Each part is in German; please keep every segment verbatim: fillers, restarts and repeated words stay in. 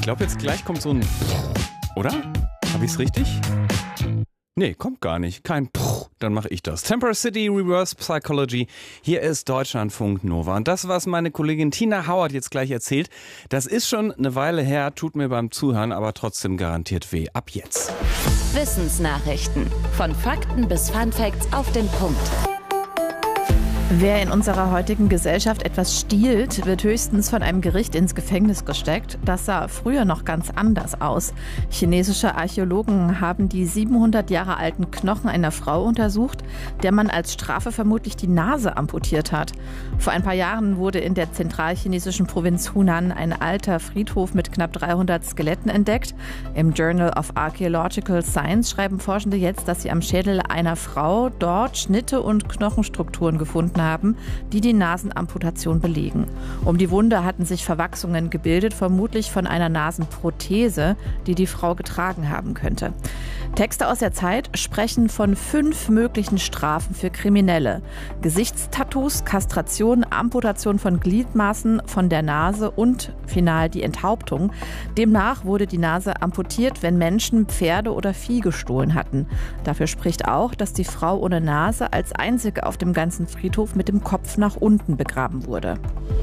glaube, jetzt gleich kommt so ein... Oder? Habe ich's richtig? Nee, kommt gar nicht. Kein Puh, dann mache ich das. Temper City Reverse Psychology. Hier ist Deutschlandfunk Nova. Und das, was meine Kollegin Tina Howard jetzt gleich erzählt, das ist schon eine Weile her, tut mir beim Zuhören aber trotzdem garantiert weh. Ab jetzt. Wissensnachrichten. Von Fakten bis Funfacts auf den Punkt. Wer in unserer heutigen Gesellschaft etwas stiehlt, wird höchstens von einem Gericht ins Gefängnis gesteckt. Das sah früher noch ganz anders aus. Chinesische Archäologen haben die siebenhundert Jahre alten Knochen einer Frau untersucht, der man als Strafe vermutlich die Nase amputiert hat. Vor ein paar Jahren wurde in der zentralchinesischen Provinz Hunan ein alter Friedhof mit knapp dreihundert Skeletten entdeckt. Im Journal of Archaeological Science schreiben Forschende jetzt, dass sie am Schädel einer Frau dort Schnitte und Knochenstrukturen gefunden haben. haben, die die Nasenamputation belegen. Um die Wunde hatten sich Verwachsungen gebildet, vermutlich von einer Nasenprothese, die die Frau getragen haben könnte. Texte aus der Zeit sprechen von fünf möglichen Strafen für Kriminelle. Gesichtstattoos, Kastration, Amputation von Gliedmaßen, von der Nase und final die Enthauptung. Demnach wurde die Nase amputiert, wenn Menschen Pferde oder Vieh gestohlen hatten. Dafür spricht auch, dass die Frau ohne Nase als einzige auf dem ganzen Friedhof mit dem Kopf nach unten begraben wurde.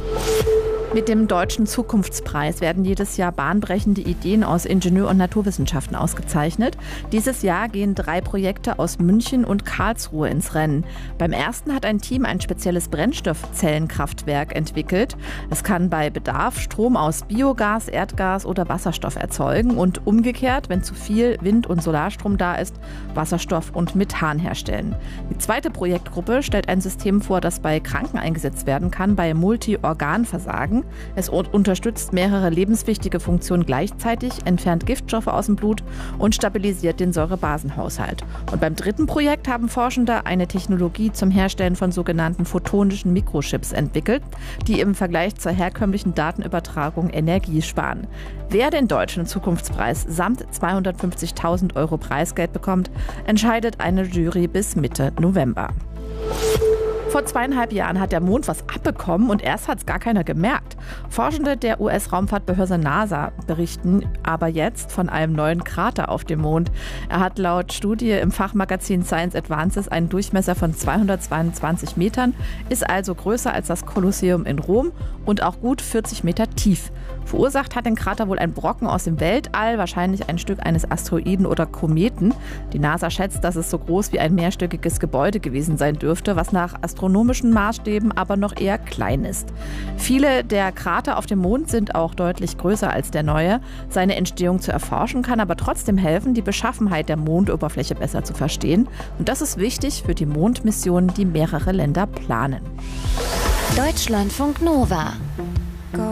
Mit dem Deutschen Zukunftspreis werden jedes Jahr bahnbrechende Ideen aus Ingenieur- und Naturwissenschaften ausgezeichnet. Dieses Jahr gehen drei Projekte aus München und Karlsruhe ins Rennen. Beim ersten hat ein Team ein spezielles Brennstoffzellenkraftwerk entwickelt. Es kann bei Bedarf Strom aus Biogas, Erdgas oder Wasserstoff erzeugen und umgekehrt, wenn zu viel Wind- und Solarstrom da ist, Wasserstoff und Methan herstellen. Die zweite Projektgruppe stellt ein System vor, das bei Kranken eingesetzt werden kann, bei Multiorganversagen. Es unterstützt mehrere lebenswichtige Funktionen gleichzeitig, entfernt Giftstoffe aus dem Blut und stabilisiert den Säurebasenhaushalt. Und beim dritten Projekt haben Forschende eine Technologie zum Herstellen von sogenannten photonischen Mikrochips entwickelt, die im Vergleich zur herkömmlichen Datenübertragung Energie sparen. Wer den Deutschen Zukunftspreis samt zweihundertfünfzigtausend Euro Preisgeld bekommt, entscheidet eine Jury bis Mitte November. Vor zweieinhalb Jahren hat der Mond was abbekommen und erst hat es gar keiner gemerkt. Forschende der U S-Raumfahrtbehörde NASA berichten aber jetzt von einem neuen Krater auf dem Mond. Er hat laut Studie im Fachmagazin Science Advances einen Durchmesser von zweihundertzweiundzwanzig Metern, ist also größer als das Kolosseum in Rom und auch gut vierzig Meter tief. Verursacht hat den Krater wohl ein Brocken aus dem Weltall, wahrscheinlich ein Stück eines Asteroiden oder Kometen. Die NASA schätzt, dass es so groß wie ein mehrstöckiges Gebäude gewesen sein dürfte, was nach astronomischen Maßstäben aber noch eher klein ist. Viele der Krater auf dem Mond sind auch deutlich größer als der neue. Seine Entstehung zu erforschen kann aber trotzdem helfen, die Beschaffenheit der Mondoberfläche besser zu verstehen. Und das ist wichtig für die Mondmissionen, die mehrere Länder planen. Deutschlandfunk Nova.